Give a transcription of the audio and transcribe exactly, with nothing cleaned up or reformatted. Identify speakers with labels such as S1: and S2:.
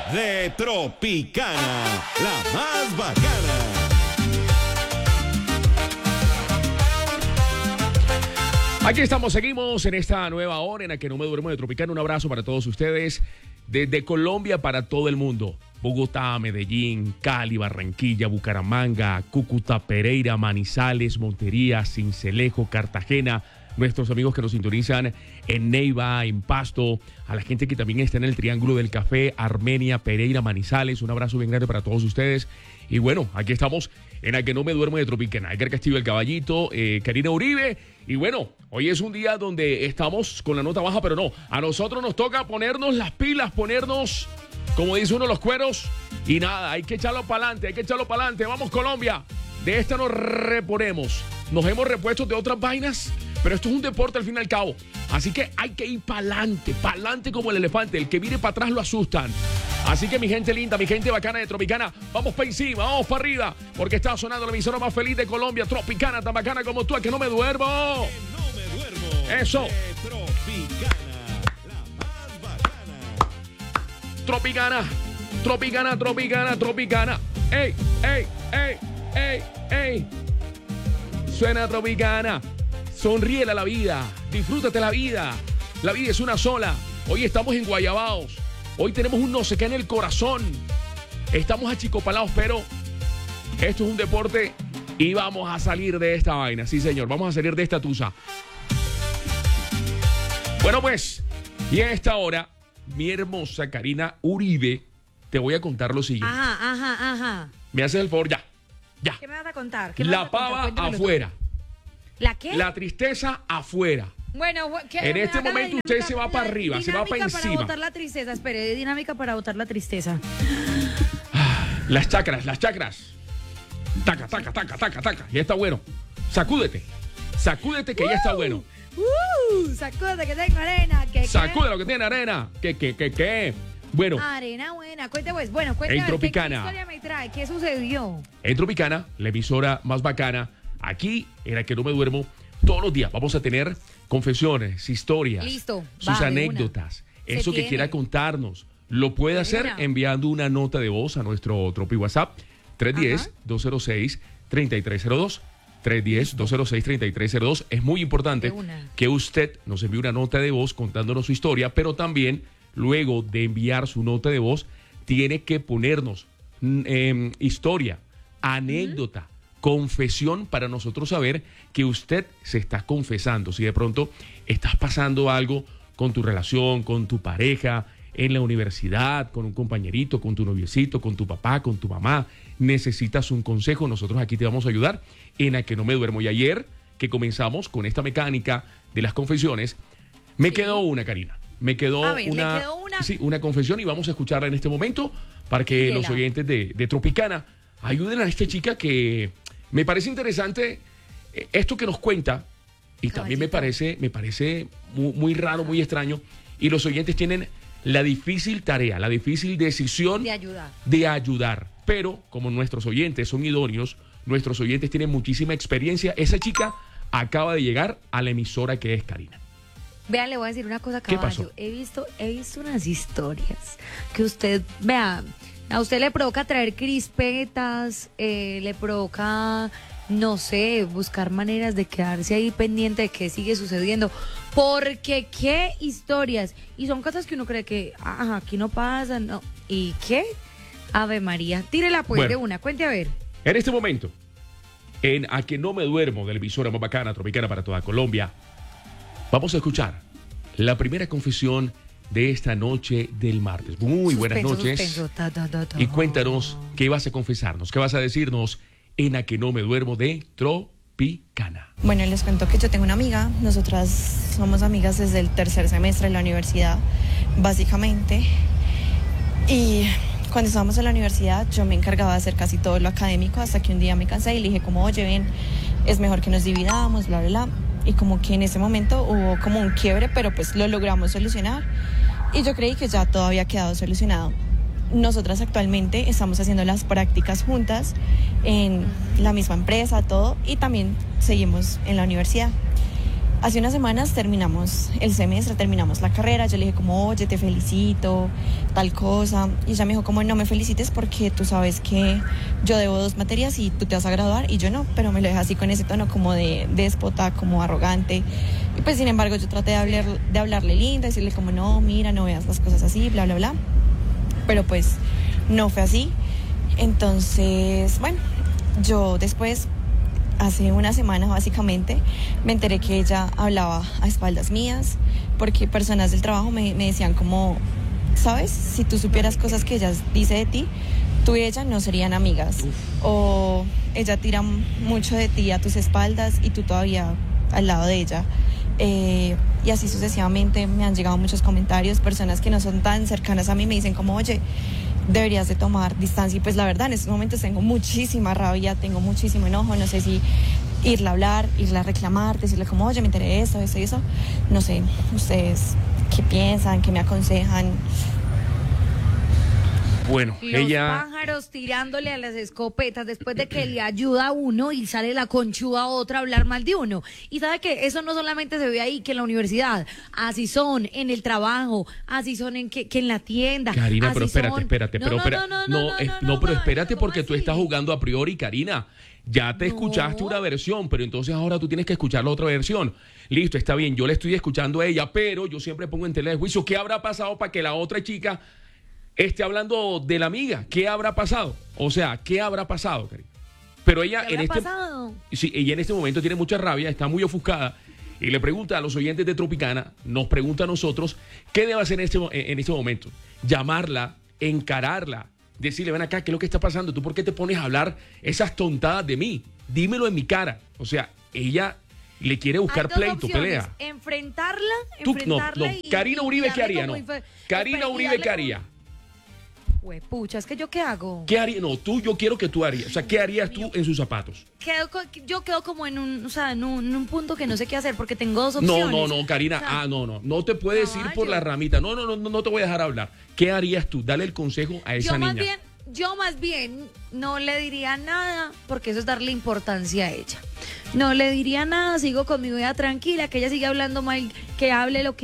S1: de Tropicana, la más bacana.
S2: Aquí estamos, seguimos en esta nueva hora en la que no me duermo de Tropicana. Un abrazo para todos ustedes desde Colombia para todo el mundo. Bogotá, Medellín, Cali, Barranquilla, Bucaramanga, Cúcuta, Pereira, Manizales, Montería, Sincelejo, Cartagena. Nuestros amigos que nos sintonizan en Neiva, en Pasto, a la gente que también está en el Triángulo del Café, Armenia, Pereira, Manizales. Un abrazo bien grande para todos ustedes. Y bueno, aquí estamos en la que no me duermo de Tropicana. Edgar Castillo, el Caballito, eh, Karina Uribe. Y bueno, hoy es un día donde estamos con la nota baja, pero no. A nosotros nos toca ponernos las pilas, ponernos, como dice uno, los cueros. Y nada, hay que echarlo para adelante, hay que echarlo para adelante. Vamos, Colombia. De esta nos reponemos. Nos hemos repuesto de otras vainas, pero esto es un deporte al fin y al cabo. Así que hay que ir para adelante, para adelante como el elefante. El que mire para atrás lo asustan. Así que mi gente linda, mi gente bacana de Tropicana, vamos para encima, vamos para arriba, porque está sonando la emisora más feliz de Colombia, Tropicana, tan bacana como tú, a que no me duermo.
S1: Que no me duermo.
S2: Eso.
S1: De Tropicana, la más bacana.
S2: Tropicana, Tropicana, Tropicana, Tropicana. Ey, ey, ey, ey, ey. Suena Tropicana. Sonríele a la vida, disfrútate la vida. La vida es una sola. Hoy estamos en Guayabaos. Hoy tenemos un no sé qué en el corazón. Estamos achicopalados, pero esto es un deporte y vamos a salir de esta vaina. Sí, señor, vamos a salir de esta tusa. Bueno, pues, y en esta hora, mi hermosa Karina Uribe, te voy a contar lo siguiente.
S3: Ajá, ajá, ajá.
S2: Me haces el favor, ya, ya.
S3: ¿Qué me vas a contar? ¿Qué me
S2: La
S3: vas a contar?
S2: pava
S3: Cuéntamelo
S2: afuera.
S3: tú. ¿La qué?
S2: La tristeza afuera.
S3: Bueno, ¿qué?
S2: En este
S3: Haga la
S2: momento
S3: dinámica-
S2: usted se va para
S3: la
S2: arriba, se va para
S3: dinámica
S2: encima.
S3: para botar la tristeza, espere, dinámica para botar la tristeza.
S2: Las chakras, las chakras. Taca, taca, taca, taca, taca. Ya está bueno. Sacúdete. Sacúdete que ya está bueno.
S3: Uh, sacúdate que tengo arena. Que,
S2: Sacude lo que tiene arena. ¿Qué, qué, qué, qué? Bueno,
S3: Arena buena. Cuente pues. Bueno, cuéntame.
S2: En
S3: ¿qué-
S2: Tropicana.
S3: ¿Qué historia me trae? ¿Qué sucedió?
S2: en Tropicana, la emisora más bacana, aquí en la que no me duermo, todos los días vamos a tener confesiones, historias,
S3: Listo,
S2: sus
S3: va, de
S2: anécdotas,
S3: Se
S2: eso que
S3: tiene.
S2: quiera contarnos. Lo puede
S3: De
S2: hacer
S3: una.
S2: enviando una nota de voz a nuestro Tropi WhatsApp tres uno cero, dos cero seis, tres tres cero dos. tres uno cero, dos cero seis, tres tres cero dos. Es muy importante
S3: De una.
S2: que usted nos envíe una nota de voz contándonos su historia, pero también luego de enviar su nota de voz tiene que ponernos mm, em, historia, anécdota, confesión para nosotros saber que usted se está confesando. Si de pronto estás pasando algo con tu relación, con tu pareja, en la universidad, con un compañerito, con tu noviecito, con tu papá, con tu mamá, necesitas un consejo, nosotros aquí te vamos a ayudar en la que no me duermo. Y ayer que comenzamos con esta mecánica de las confesiones, me
S3: Sí.
S2: quedó una, Karina. Me quedó
S3: A ver, ¿le
S2: una,
S3: quedó una?
S2: Sí, una confesión y vamos a escucharla en este momento para que
S3: Dígela.
S2: los oyentes de, de Tropicana ayuden a esta chica que me parece interesante eh, esto que nos cuenta y también me
S3: Caballito.
S2: parece, me parece muy, muy raro, muy extraño y los oyentes tienen la difícil tarea, la difícil decisión
S3: De ayudar.
S2: de ayudar. Pero como nuestros oyentes son idóneos, nuestros oyentes tienen muchísima experiencia, esa chica acaba de llegar a la emisora que es Karina.
S3: Vean, le voy a decir una cosa,
S2: ¿Qué
S3: caballo.
S2: pasó?
S3: He visto, he visto unas historias que usted, vea, a usted le provoca traer crispetas, eh, le provoca, no sé, buscar maneras de quedarse ahí pendiente de qué sigue sucediendo. Porque qué historias. Y son cosas que uno cree que, ajá, aquí no pasa, no. ¿Y qué? Ave María. Tírela pues
S2: Bueno.
S3: de una, cuente a ver.
S2: En este momento, en A que no me duermo, de la emisora más bacana, Tropicana para toda Colombia, vamos a escuchar la primera confesión de esta noche del martes. Muy buenas
S3: Suspenso,
S2: noches.
S3: suspenso, ta, ta, ta, ta.
S2: Y cuéntanos qué vas a confesarnos, qué vas a decirnos en A que no me duermo de Tropicana.
S4: Bueno, les cuento que yo tengo una amiga, nosotras somos amigas desde el tercer semestre de la universidad, básicamente. Y cuando estábamos en la universidad yo me encargaba de hacer casi todo lo académico hasta que un día me cansé y le dije como, oye, ven, es mejor que nos dividamos, bla, bla, bla. Y como que en ese momento hubo como un quiebre, pero pues lo logramos solucionar. Y yo creí que ya todo había quedado solucionado. Nosotras actualmente estamos haciendo las prácticas juntas en la misma empresa, todo, y también seguimos en la universidad. Hace unas semanas terminamos el semestre, terminamos la carrera, yo le dije como, oye, te felicito, tal cosa, y ella me dijo como, no me felicites porque tú sabes que yo debo dos materias y tú te vas a graduar, y yo no, pero me lo deja así con ese tono como de déspota, como arrogante, y pues sin embargo yo traté de, hablar, de hablarle lindo, decirle como, no, mira, no veas las cosas así, bla, bla, bla, pero pues no fue así. Entonces, bueno, yo después, hace una semana básicamente, me enteré que ella hablaba a espaldas mías, porque personas del trabajo me, me decían como, ¿sabes? Si tú supieras cosas que ella dice de ti, tú y ella no serían amigas. Uf. O ella tira mucho de ti a tus espaldas y tú todavía al lado de ella. Eh, y así sucesivamente me han llegado muchos comentarios, personas que no son tan cercanas a mí me dicen como, oye, deberías de tomar distancia. Y pues la verdad, en estos momentos tengo muchísima rabia, tengo muchísimo enojo, no sé si irle a hablar, irle a reclamar, decirle como, oye, me enteré de esto, esto y eso. No sé, ustedes, ¿qué piensan? ¿Qué me aconsejan?
S2: Bueno,
S3: Los
S2: ella...
S3: pájaros tirándole a las escopetas después de que le ayuda a uno y sale la conchuda a otra a hablar mal de uno. Y sabe que eso no solamente se ve ahí, que en la universidad, así son en el trabajo, así son en que, que en la tienda.
S2: Karina,
S3: así
S2: pero espérate,
S3: son...
S2: espérate,
S3: no,
S2: pero
S3: no,
S2: espera,
S3: no, no,
S2: no,
S3: no,
S2: eh,
S3: no,
S2: no,
S3: no,
S2: pero
S3: ma,
S2: espérate porque tú
S3: así?
S2: estás jugando a priori, Karina. Ya te
S3: No.
S2: escuchaste una versión, pero entonces ahora tú tienes que escuchar la otra versión. Listo, está bien, yo le estoy escuchando a ella, pero yo siempre pongo en tela de juicio qué habrá pasado para que la otra chica esté hablando de la amiga. ¿Qué habrá pasado? O sea, ¿qué habrá pasado, Karina? Pero ella
S3: ¿Qué
S2: en
S3: habrá
S2: este
S3: pasado?
S2: sí, ella en este momento tiene mucha rabia, está muy ofuscada y le pregunta a los oyentes de Tropicana, nos pregunta a nosotros, ¿qué debe hacer en este, en este momento? Llamarla, encararla, decirle, ven acá, ¿qué es lo que está pasando? ¿Tú por qué te pones a hablar esas tontadas de mí? Dímelo en mi cara. O sea, ella le quiere buscar
S3: Hay dos
S2: pleito,
S3: opciones,
S2: pelea.
S3: Enfrentarla,
S2: Tú, no,
S3: enfrentarla
S2: no.
S3: y...
S2: Karina
S3: y
S2: Uribe, ¿qué
S3: darle
S2: haría?
S3: como
S2: No.
S3: infe-
S2: Karina
S3: Espera, y
S2: Uribe,
S3: darle
S2: ¿qué
S3: como-
S2: haría?
S3: Pucha, es que yo qué hago.
S2: ¿Qué haría? No, tú, yo quiero que tú harías. O sea, ¿qué harías tú en sus zapatos?
S3: Quedo co- yo quedo como en un, o sea, en un, en un punto que no sé qué hacer porque tengo dos opciones.
S2: No, no, no, Karina.
S3: O sea,
S2: ah, no, no. No te puedes ir por
S3: caballo.
S2: la ramita. No, no, no, no, no te voy a dejar hablar. ¿Qué harías tú? Dale el consejo a esa
S3: yo
S2: niña.
S3: más bien, yo más bien no le diría nada porque eso es darle importancia a ella. No le diría nada, sigo con mi vida tranquila, que ella siga hablando mal, que hable lo que